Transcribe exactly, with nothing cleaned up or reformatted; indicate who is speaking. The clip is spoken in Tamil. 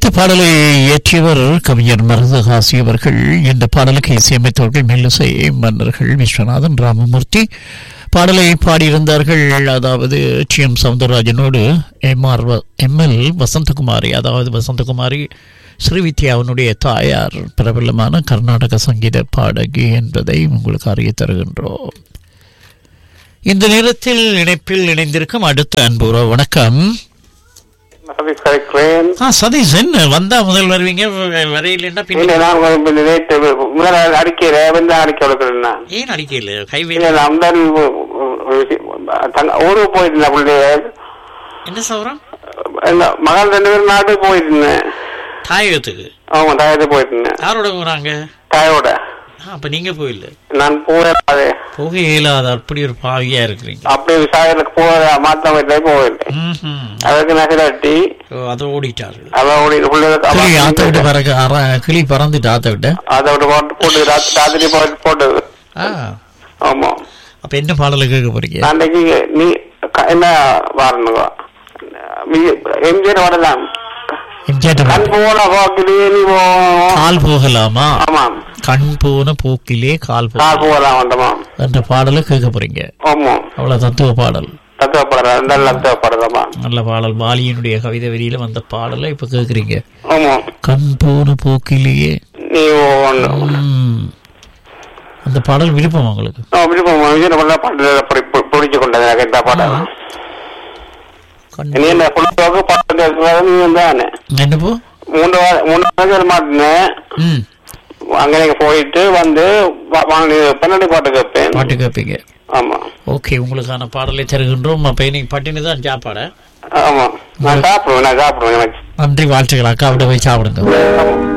Speaker 1: இந்த பாடலை இயற்றியவர் கவிஞர் மருதகாசி அவர்கள். இந்த பாடலுக்கு இசையமைத்தவர்கள் மெல்லிசை மன்னர்கள் விஸ்வநாதன், ராமமூர்த்தி. பாடலை பாடியிருந்தார்கள் அதாவது D M சவுந்தரராஜனோடு M R M L Vasanthakumari, அதாவது வசந்தகுமாரி ஸ்ரீவித்யாவினுடைய தாயார், பிரபலமான கர்நாடக சங்கீத பாடகி என்பதை உங்களுக்கு அறிய தருகின்றோம். இந்த நேரத்தில் இணைப்பில் இணைந்திருக்கும் அடுத்த அன்புறோ வணக்கம். சதீஷன் வந்தா முதல் வருவீங்க, வரையில ஏன் அடிக்கல கைவேல
Speaker 2: ஊருக்கு போயிருந்தேன்.
Speaker 1: என்ன சௌரம்
Speaker 2: மகள் ரெண்டு பேரும் நாட்டுக்கு போயிருந்தேன்.
Speaker 1: தாயகத்துக்கு?
Speaker 2: ஆமா, தாயகத்துக்கு போயிருந்தேன்.
Speaker 1: யாரோட போறாங்க?
Speaker 2: தாயோட.
Speaker 1: அப்ப நீங்க போயில?
Speaker 2: நான் போகாது
Speaker 1: போக இயலாது, அப்படி ஒரு பாவியா இருக்கிறீங்க.
Speaker 2: அப்படி விசாரணைக்கு போக மாத்த வீட்டுல போயிட்டேன். அதுக்கு நகராட்டி
Speaker 1: அதை ஓடிட்டார்கள்.
Speaker 2: அதை ஓடி
Speaker 1: ஆத்த விட்டு பறக்க கிளி பறந்துட்டு ஆத்த விட்டு
Speaker 2: அதை விட்டு போட்டு போட்டு ராத்திரி போட்டு போட்டு. ஆமா.
Speaker 1: அப்ப என்ன பாடல கேட்க போறீங்க?
Speaker 2: அன்னைக்கு நீ என்ன வரணுங்க, எம்ஜிஆர் வரலாம். கண் போன போக்கிலே நீ
Speaker 1: கால் போகலாமா?
Speaker 2: ஆமாம்.
Speaker 1: கண் போன போக்கிலே கால்
Speaker 2: போகலாம்
Speaker 1: என்ற பாடலை கேட்க போறீங்க.
Speaker 2: ஆமா.
Speaker 1: அவ்வளவு தத்துவ பாடல்.
Speaker 2: தத்துவ பாடல், நல்ல தத்துவ பாடலாமா?
Speaker 1: நல்ல பாடல். வாலியினுடைய கவிதை வரியில வந்த பாடலை இப்ப கேக்குறீங்க.
Speaker 2: ஆமா.
Speaker 1: கண் போன போக்கிலேயே
Speaker 2: நீ
Speaker 1: அந்த பாடல் விருப்பம் உங்களுக்கு?
Speaker 2: விருப்பம். பாடல் பிடிச்சு கொண்டது இந்த பாடல்.
Speaker 1: என்னப்போ
Speaker 2: மூன்று மூணு மாட்டினேன். அங்கே போயிட்டு வந்து பன்னெண்டு பாட்டு கேட்பேன்.
Speaker 1: பாட்டு கேட்பீங்க?
Speaker 2: ஆமா.
Speaker 1: ஓகே, உங்களுக்கான பாடலை தருகின்றோம். அப்ப இன்னைக்கு பட்டினி தான் சாப்பாட?
Speaker 2: ஆமா, நான் சாப்பிடுவேன். நான் சாப்பிடுவேன்.
Speaker 1: நன்றி, வாழ்த்துக்கள். அக்கா விட போய் சாப்பிடுங்க.